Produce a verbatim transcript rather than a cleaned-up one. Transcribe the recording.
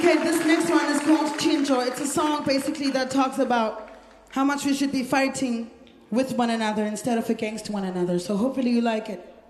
Okay, this next one is called Chincho. It's a song basically that talks about how much we should be fighting with one another instead of against one another. So hopefully you like it.